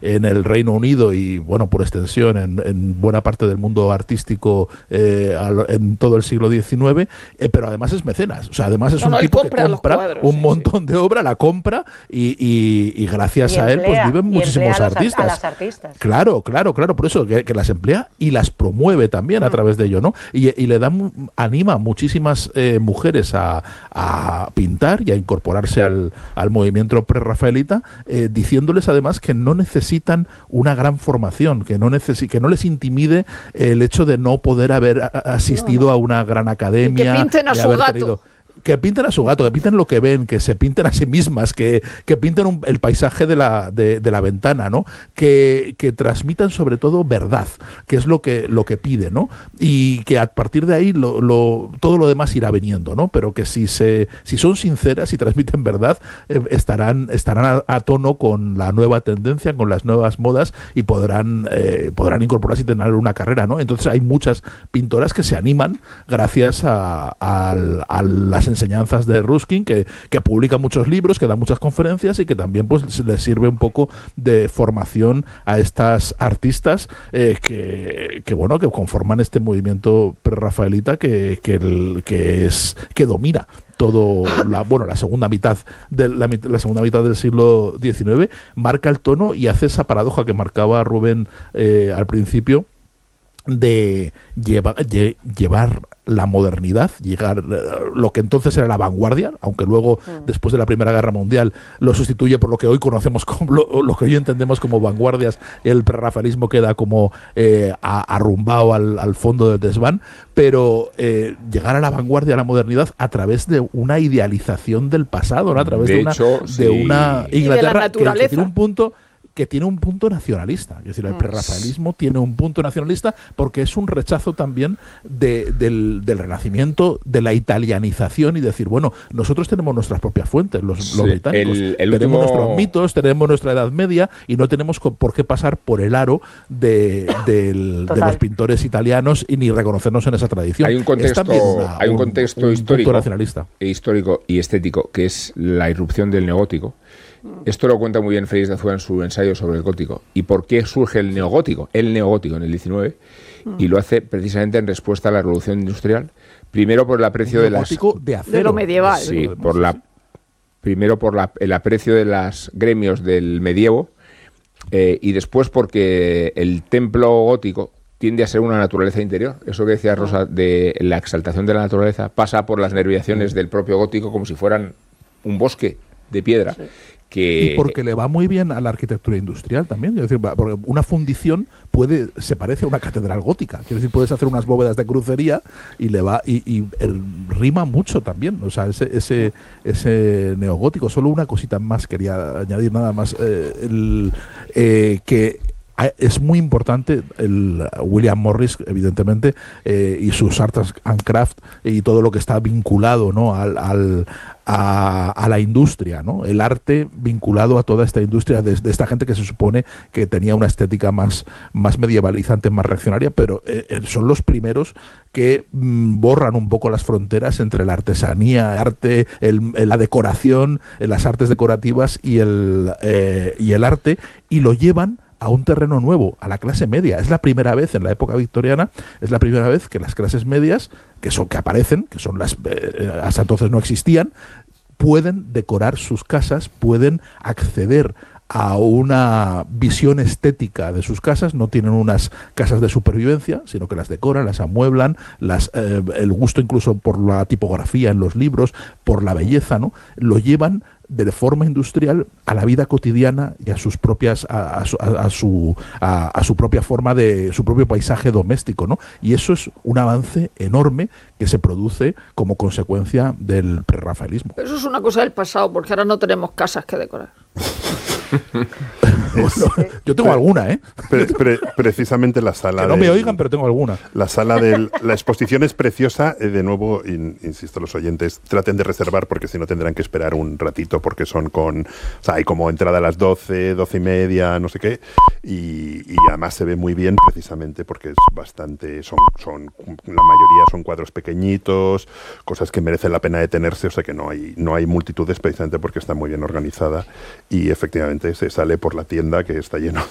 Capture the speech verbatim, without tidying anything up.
en el Reino Unido y, bueno, por extensión, en, en buena parte del mundo artístico eh, al, en todo el siglo diecinueve, eh, pero además es mecenas. O sea, además es no, un no, tipo compra que compra cuadros, un sí, montón sí. de obra, la compra y, y, y gracias Y a él pues emplea, viven y muchísimos emplea a, los, artistas. a las artistas. Claro, claro, claro, por eso que, que las emplea y las promueve también a Mm. través de ello, ¿no? Y, y le da, anima a muchísimas eh, mujeres a, a pintar y a incorporarse al, al movimiento prerrafaelita, eh, diciéndoles además que no necesitan una gran formación, que no, necesi que no les intimide el hecho de no poder haber asistido no, no. a una gran academia. Y que pinten a su haber gato. tenido, que pinten a su gato, que pinten lo que ven, que se pinten a sí mismas, que, que pinten un, el paisaje de la, de, de la ventana, ¿no? Que, que transmitan sobre todo verdad, que es lo que, lo que pide, ¿no? Y que a partir de ahí lo, lo, todo lo demás irá viniendo, ¿no? Pero que si, se, si son sinceras y transmiten verdad, eh, estarán, estarán a, a tono con la nueva tendencia, con las nuevas modas y podrán, eh, podrán incorporarse y tener una carrera, ¿no? Entonces hay muchas pintoras que se animan gracias a, a, a las enseñanzas de Ruskin, que, que publica muchos libros, que da muchas conferencias y que también pues les sirve un poco de formación a estas artistas eh, que, que bueno que conforman este movimiento prerrafaelita que, que, el, que es que domina todo la bueno la segunda mitad de la, la segunda mitad del siglo diecinueve, marca el tono y hace esa paradoja que marcaba Rubén eh, al principio de lleva, lle, llevar la modernidad, llegar lo que entonces era la vanguardia, aunque luego mm. después de la Primera Guerra Mundial lo sustituye por lo que hoy conocemos como lo, lo que hoy entendemos como vanguardias, el prerrafaelismo queda como eh, a, arrumbado al, al fondo del desván, pero eh, llegar a la vanguardia, a la modernidad a través de una idealización del pasado, ¿no? A través de, de una, hecho, de sí. una Inglaterra que, que tiene un punto que tiene un punto nacionalista. Es decir, el prerrafaelismo tiene un punto nacionalista porque es un rechazo también de, del, del Renacimiento, de la italianización y decir, bueno, nosotros tenemos nuestras propias fuentes, los, sí, los británicos, el, el tenemos último... nuestros mitos, tenemos nuestra Edad Media y no tenemos por qué pasar por el aro de, del, de los pintores italianos y ni reconocernos en esa tradición. Hay un contexto, una, hay un contexto un, histórico, un nacionalista. histórico y estético que es la irrupción del neogótico. Esto lo cuenta muy bien Félix de Azúa en su ensayo sobre el gótico. ¿Y por qué surge el neogótico? El neogótico en el diecinueve. Y lo hace precisamente en respuesta a la revolución industrial. Primero por el aprecio de las... De, acero. de lo medieval. Sí, por la, primero por la, el aprecio de los gremios del medievo eh, y después porque el templo gótico tiende a ser una naturaleza interior. Eso que decía Rosa de la exaltación de la naturaleza pasa por las nerviaciones del propio gótico como si fueran un bosque de piedra. Sí. Que... Y porque le va muy bien a la arquitectura industrial también. Es decir, porque una fundición puede se parece a una catedral gótica. Quiero decir, puedes hacer unas bóvedas de crucería y le va y, y el, rima mucho también. O sea, ese, ese, ese neogótico. Solo una cosita más quería añadir, nada más. Eh, el, eh, que es muy importante el William Morris, evidentemente, eh, y sus Arts and Craft y todo lo que está vinculado, ¿no? al, al A, a la industria, ¿no? El arte vinculado a toda esta industria de, de esta gente que se supone que tenía una estética más, más medievalizante, más reaccionaria, pero eh, son los primeros que mm, borran un poco las fronteras entre la artesanía, el arte, el, la decoración, las artes decorativas y el, eh, y el arte, y lo llevan a un terreno nuevo, a la clase media. Es la primera vez en la época victoriana, es la primera vez que las clases medias, que son que aparecen, que son las eh, hasta entonces no existían, pueden decorar sus casas, pueden acceder a una visión estética de sus casas, no tienen unas casas de supervivencia, sino que las decoran, las amueblan, las, eh, el gusto incluso por la tipografía en los libros, por la belleza, ¿no? Lo llevan de forma industrial a la vida cotidiana y a sus propias a, a, su, a, su a, a su propia forma de su propio paisaje doméstico, ¿no? Y eso es un avance enorme que se produce como consecuencia del prerrafaelismo. Eso es una cosa del pasado, porque ahora no tenemos casas que decorar. Bueno, yo tengo alguna, ¿eh? Pre, pre, precisamente la sala. Que no del, me oigan, pero tengo alguna. La sala de la exposición es preciosa. Eh, de nuevo, in, insisto, los oyentes traten de reservar porque si no tendrán que esperar un ratito porque son con, o sea, hay como entrada a las doce, doce y media, no sé qué, y, y además se ve muy bien precisamente porque es bastante, son, son la mayoría son cuadros pequeñitos, cosas que merecen la pena detenerse, o sea que no hay, no hay multitudes precisamente porque está muy bien organizada y efectivamente se sale por la tienda que está lleno